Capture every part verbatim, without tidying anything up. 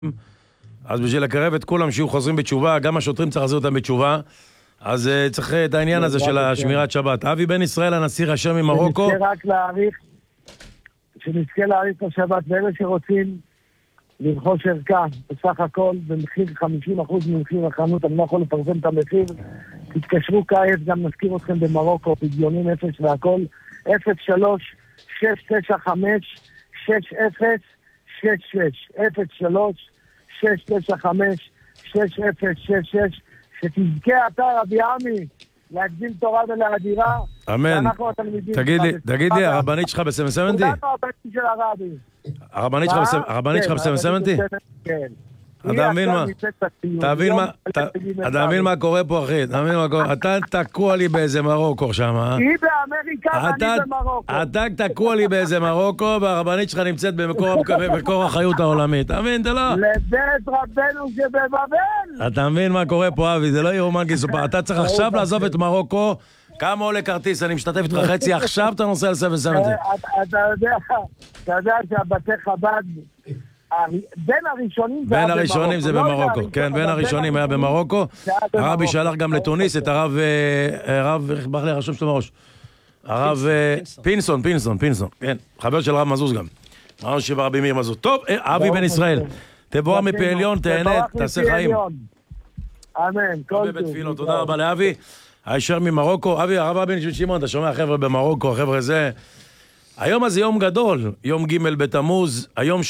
אז בשביל לקרב את כולם שיהיו חוזרים בתשובה, גם השוטרים צריך להחזיר אותם בתשובה, אז uh, צריך את העניין הזה של השמירת שבת. אבי בן ישראל, הנשיא רשם ממרוקו. שנזכה רק להאריך, שנזכה להאריך את השבת, ואלה שרוצים לרכוש ערכה, בסך הכל, במחיר חמישים אחוז ממחיר החנות, אני לא יכול לפרסם את המחיר, תתקשרו כעת, גם נזכיר אתכם במרוקו, פדיונים אפס והכל, אפס שלוש שש תשע חמש שש אפס שש שש, אפס שלוש שש תשע חמש שש אפס שש שש, שתזכה אתה רבי עמי להגדיל תורה ולהדירה. אמן. תגיד לי, תגיד לי, הרבנית שלך בסבן סבנטי? הרבנית של הרבי. הרבנית שלך בסבן סבנטי? כן. אתה מבין מה? אתה מבין מה קורה פה, אחי? אתה מבין מה קורה? אתה תקוע לי באיזה מרוקו שם, אה? היא באמריקה ואני במרוקו. אתה תקוע לי באיזה מרוקו, והרבנית שלך נמצאת במקור החיות העולמית. אתה מבין? אתה לא... לבית רבנו שבבבל. אתה מבין מה קורה פה, אבי? זה לא יאומן כי סופר. אתה צריך עכשיו לעזוב את מרוקו. כמה עולה כרטיס? אני משתתף איתך חצי עכשיו, אתה נוסע לסבן סבנטי. אתה יודע, אתה יודע שהבתי חב"ד... בין הראשונים בין הראשונים זה במרוקו, כן, בין הראשונים היה במרוקו. הרבי שלח גם לתוניס את הרב, הרב, איך ברח לי הרשום שלו מראש? הרב פינסון, פינסון, פינסון, כן, חבר של רב מזוז גם. אמרנו שברבי מאיר מזוז. טוב, אבי בן ישראל, תבוא מפה עליון, תהנה, תעשה חיים. אמן, כל טוב. תודה רבה לאבי, הישר ממרוקו. אבי, הרב בן שמעון, אתה שומע חבר'ה במרוקו, חבר'ה זה... היום הזה יום גדול, יום ג' בתמוז, היום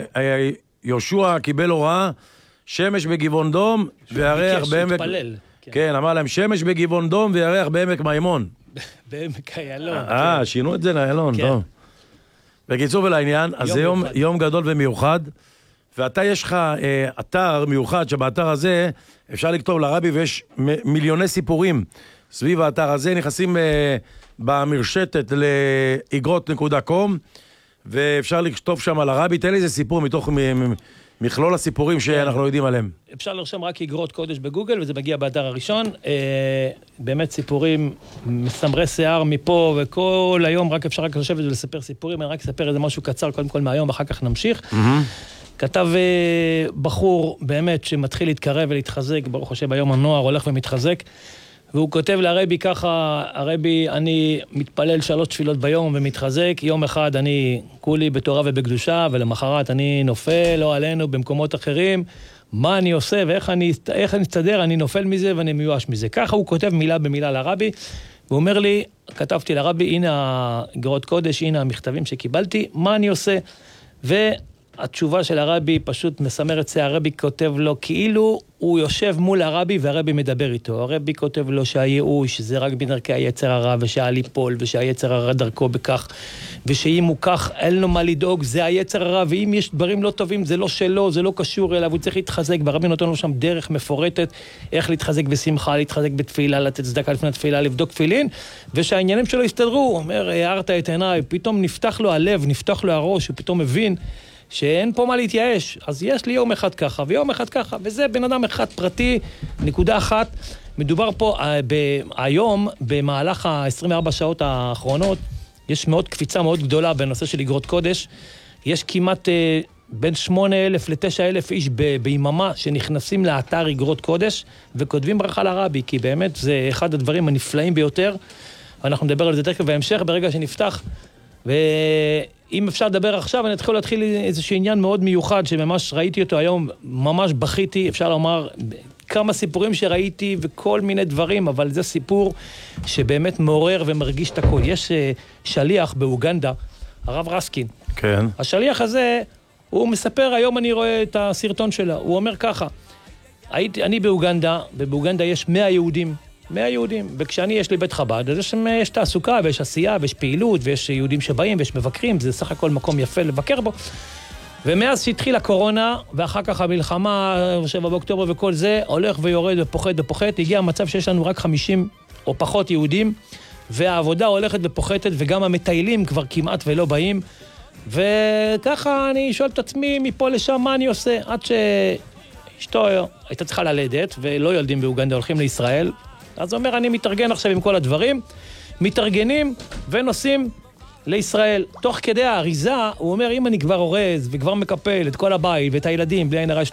שיהושע קיבל הוראה, שמש בגבעון דום וירח בעמק... כן, אמר להם, שמש בגבעון דום וירח בעמק מימון. בעמק איילון. אה, שינו את זה לאיילון, טוב. בקיצור ולעניין, אז זה יום גדול ומיוחד, ואתה יש לך אתר מיוחד, שבאתר הזה אפשר לכתוב לרבי, ויש מיליוני סיפורים סביב האתר הזה, נכנסים... במרשתת לאגרות נקודה קום, ואפשר לכתוב שם על הרבי. תן לי איזה סיפור מתוך מכלול הסיפורים שאנחנו יודעים עליהם. אפשר לרשום רק אגרות קודש בגוגל, וזה מגיע באתר הראשון. באמת סיפורים מסמרי שיער מפה, וכל היום רק אפשר רק לשבת ולספר סיפורים. אני רק אספר איזה משהו קצר קודם כל מהיום, ואחר כך נמשיך. כתב בחור באמת שמתחיל להתקרב ולהתחזק, ברוך השם היום הנוער הולך ומתחזק, והוא כותב לרבי ככה, הרבי, אני מתפלל שלוש תפילות ביום ומתחזק, יום אחד אני כולי בתורה ובקדושה, ולמחרת אני נופל, לא עלינו, במקומות אחרים, מה אני עושה ואיך אני, איך אני אסתדר, אני נופל מזה ואני מיואש מזה. ככה הוא כותב מילה במילה לרבי, והוא אומר לי, כתבתי לרבי, הנה הגרות קודש, הנה המכתבים שקיבלתי, מה אני עושה? ו... התשובה של הרבי פשוט מסמרת זה, הרבי כותב לו כאילו הוא יושב מול הרבי והרבי מדבר איתו. הרבי כותב לו שהייאוש זה רק בדרכי היצר הרע, ושאל ליפול, ושהיצר הרע דרכו בכך, ושאם הוא כך אין לו מה לדאוג, זה היצר הרע, ואם יש דברים לא טובים זה לא שלו, זה לא קשור אליו, הוא צריך להתחזק, והרבי נותן לו שם דרך מפורטת, איך להתחזק בשמחה, להתחזק בתפילה, לתת צדקה לפני התפילה, לבדוק תפילין, ושהעניינים שלו יסתדרו. הוא אומר, הערת את עיניי, פתאום נפתח לו הלב, נפתח לו הראש, הוא פתאום מבין שאין פה מה להתייאש, אז יש לי יום אחד ככה, ויום אחד ככה, וזה בן אדם אחד פרטי, נקודה אחת. מדובר פה ב- היום, במהלך ה-עשרים וארבע שעות האחרונות, יש מאוד קפיצה מאוד גדולה בנושא של אגרות קודש, יש כמעט אה, בין שמונה אלף לתשע אלף איש ב- ביממה שנכנסים לאתר אגרות קודש, וכותבים ברכה לרבי, כי באמת זה אחד הדברים הנפלאים ביותר, ואנחנו נדבר על זה תכף בהמשך, ברגע שנפתח, ו... אם אפשר לדבר עכשיו, אני אתחיל להתחיל איזשהו עניין מאוד מיוחד, שממש ראיתי אותו היום, ממש בכיתי, אפשר לומר, כמה סיפורים שראיתי וכל מיני דברים, אבל זה סיפור שבאמת מעורר ומרגיש את הכל. יש שליח באוגנדה, הרב רסקין. כן. השליח הזה, הוא מספר, היום אני רואה את הסרטון שלה, הוא אומר ככה, הייתי, אני באוגנדה, ובאוגנדה יש מאה יהודים, מאה יהודים, וכשאני יש לי בית חב"ד, אז יש, יש תעסוקה ויש עשייה ויש פעילות ויש יהודים שבאים ויש מבקרים, זה סך הכל מקום יפה לבקר בו. ומאז שהתחילה הקורונה ואחר כך המלחמה, שבעה באוקטובר וכל זה, הולך ויורד ופוחת ופוחת, הגיע המצב שיש לנו רק חמישים או פחות יהודים, והעבודה הולכת ופוחתת וגם המטיילים כבר כמעט ולא באים, וככה אני שואל את עצמי מפה לשם מה אני עושה, עד שאשתו הייתה צריכה ללדת ולא ילדים באוגנדה הולכים לישראל, אז הוא אומר, אני מתארגן עכשיו עם כל הדברים, מתארגנים ונוסעים לישראל. תוך כדי האריזה, הוא אומר, אם אני כבר אורז וכבר מקפל את כל הבית ואת הילדים בלי עין הרע,